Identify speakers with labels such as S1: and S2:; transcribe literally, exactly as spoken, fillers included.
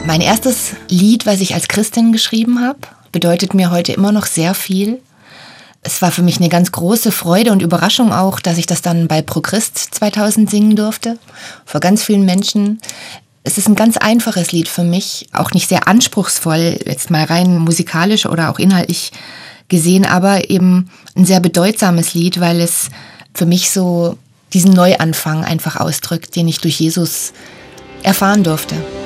S1: Mein erstes Lied, was ich als Christin geschrieben habe, bedeutet mir heute immer noch sehr viel. Es war für mich eine ganz große Freude und Überraschung auch, dass ich das dann bei Pro Christ zweitausend singen durfte, vor ganz vielen Menschen. Es ist ein ganz einfaches Lied für mich, auch nicht sehr anspruchsvoll, jetzt mal rein musikalisch oder auch inhaltlich gesehen, aber eben ein sehr bedeutsames Lied, weil es für mich so diesen Neuanfang einfach ausdrückt, den ich durch Jesus erfahren durfte.